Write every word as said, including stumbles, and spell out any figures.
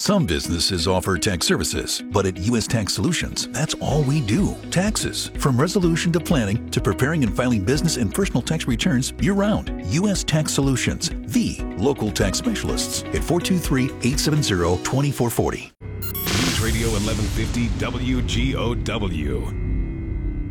Some businesses offer tax services, but at U S Tax Solutions, that's all we do. Taxes. From resolution to planning to preparing and filing business and personal tax returns year-round. U S Tax Solutions, the local tax specialists at four two three, eight seven zero, two four four zero. News Radio eleven fifty W G O W.